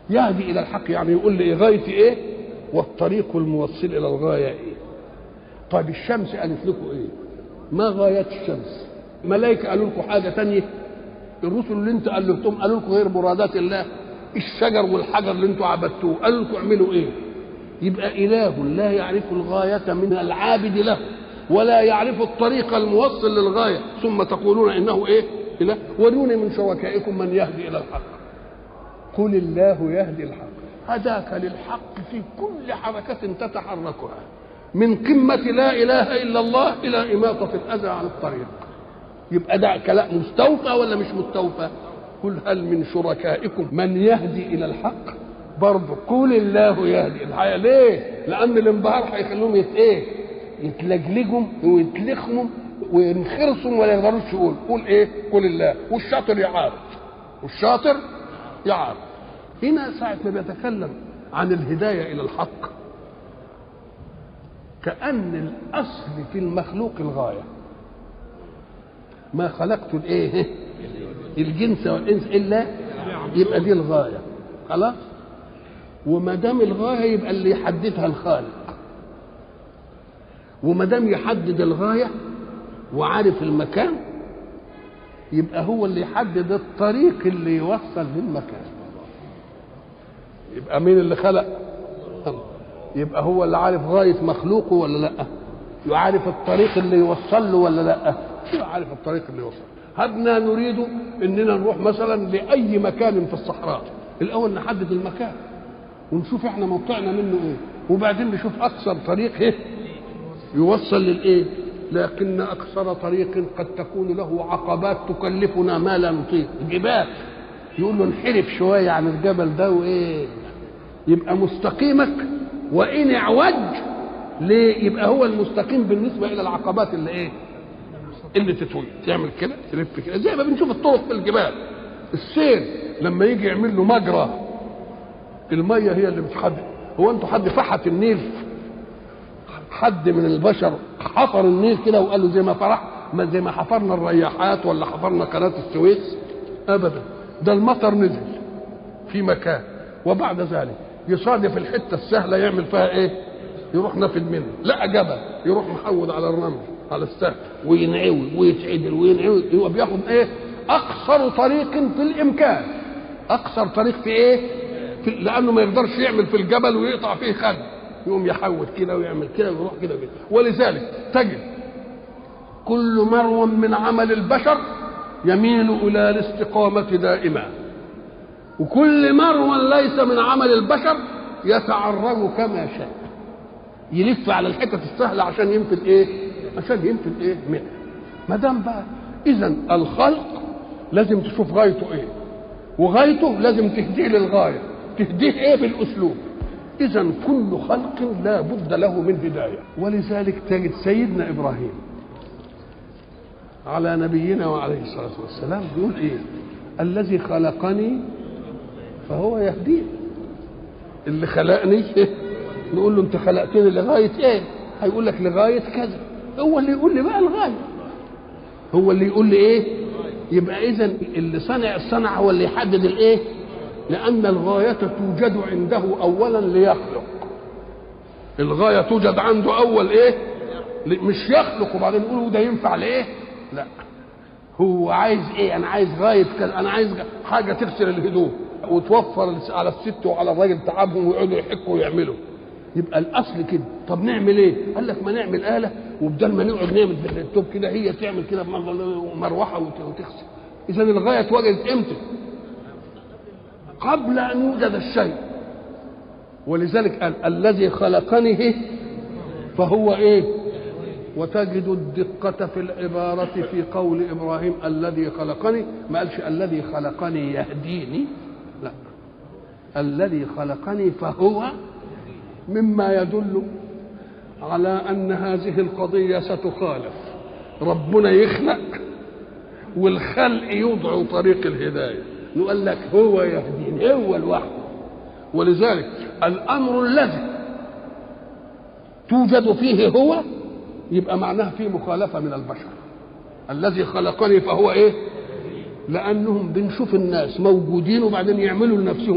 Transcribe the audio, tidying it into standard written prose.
يهدي الى الحق يعني يقول لي غايتي ايه والطريق الموصل الى الغايه ايه. طيب الشمس قالت لكم ايه؟ ما غاية الشمس؟ ملائكة قالوا لكم حاجة تانية؟ الرسل اللي انتوا قالتهم قالوا لكم غير مرادات الله؟ الشجر والحجر اللي انتوا عبدتوه قالوا لكم اعملوا ايه؟ يبقى إله لا يعرف الغاية من العابد له ولا يعرف الطريق الموصل للغاية، ثم تقولون إنه إيه؟ إله. وروني من شركائكم من يهدي إلى الحق. قل الله يهدي الحق. هداك للحق في كل حركة تتحركها، من قمة لا إله إلا الله إلى إماطة الأذى عن الطريق. يبقى ده كلام مستوفى ولا مش مستوفى؟ قل هل من شركائكم من يهدي إلى الحق؟ برضه قل الله يهدي الحق. ليه؟ لأن الانبهار هيخليهم يتلجلجوا ويتلخموا وينخرصوا ولا يقدروش يقول. قول إيه؟ قل الله. والشاطر يعارض، والشاطر يعارض. هنا ساعة ما بيتكلم عن الهداية إلى الحق كأن الأصل في المخلوق الغاية. ما خلقت الإيه؟ الجنس والإنس إلا، يبقى دي الغاية خلاص. وما دام الغاية يبقى اللي يحددها الخالق، وما دام يحدد الغاية وعارف المكان يبقى هو اللي يحدد الطريق اللي يوصل للمكان. يبقى مين اللي خلق؟ يبقى هو اللي عارف غاية مخلوقه ولا لا؟ يعرف الطريق اللي يوصل له ولا لا؟ يعرف الطريق اللي يوصل. هبنا نريد اننا نروح مثلا لاي مكان في الصحراء، الاول نحدد المكان ونشوف احنا موقعنا منه ايه، وبعدين نشوف اقصر طريق ايه يوصل للايه. لكن اقصر طريق قد تكون له عقبات تكلفنا ما لا نطيق. الجبال يقول له انحرف شويه عن الجبل ده وايه، يبقى مستقيمك وان اعوج ليه؟ يبقى هو المستقيم بالنسبه الى العقبات اللي ايه اللي تتوي تعمل كده تلف كده، زي ما بنشوف الطرق في الجبال. السيل لما يجي يعمل له مجرى الميه هي اللي بتحدد. هو انتوا حد فحت النيل؟ حد من البشر حفر النيل كده وقال له زي ما حفرنا الرياحات ولا حفرنا قناه السويس؟ ابدا. ده المطر نزل في مكان وبعد ذلك يصادف الحته السهله يعمل فيها ايه؟ يروح نافد منه. لقى جبل يروح محود على الرمل على السهل وينعوي ويتعدل وينعوي. يبقى بياخد ايه؟ اقصر طريق في الامكان. اقصر طريق في ايه؟ لانه ما يقدرش يعمل في الجبل ويقطع فيه خد، يقوم يحود كده ويعمل كده ويروح كده وكده. ولذلك تجد كل مرو من عمل البشر يميل الى الاستقامه دائما، وكل مرو ليس من عمل البشر يتعرض كما شاء، يلف على الحتة السهلة عشان ينفذ ايه؟ عشان ينفذ ايه؟ منها. ما دام بقى اذا الخلق لازم تشوف غايته ايه، وغايته لازم تهديه للغاية. تهديه ايه؟ بالاسلوب. اذا كل خلق لا بد له من هداية. ولذلك تجد سيدنا ابراهيم على نبينا وعليه الصلاة والسلام بيقول ايه؟ الذي خلقني فهو يهديه. اللي خلقني نقول له انت خلقتني لغايه ايه؟ هيقول لك لغايه كذا. هو اللي يقول لي بقى الغايه، هو اللي يقول لي ايه. يبقى اذا اللي صنع الصنع هو اللي يحدد الايه، لان الغايه توجد عنده اولا ليخلق. الغايه توجد عنده اول ايه؟ مش يخلق وبعدين يقول ده ينفع لايه. لا، هو عايز ايه؟ انا عايز غايه كذا، انا عايز حاجه تغسل الهدوم وتوفر على الست وعلى الراجل تعبهم ويقعدوا يحكوا ويعملوا. يبقى الاصل كده. طب نعمل ايه؟ قال لك ما نعمل آلة، وبدل ما نقعد نعمل باللابتوب كده هي تعمل كده مروحه وتغسل. اذا الغايه اتوجدت امتى؟ قبل ان يوجد الشيء. ولذلك قال الذي خلقني فهو ايه؟ وتجد الدقة في العبارة في قول إبراهيم الذي خلقني، ما قالش الذي خلقني يهديني، لا، الذي خلقني فهو، مما يدل على أن هذه القضية ستخالف. ربنا يخلق والخلق يوضع طريق الهداية، نقول لك هو يهديني، هو لوحده. ولذلك الأمر الذي توجد فيه هو يبقى معناه فيه مخالفة من البشر. الذي خلقني فهو ايه؟ لأنهم بنشوف الناس موجودين وبعدين يعملوا لنفسهم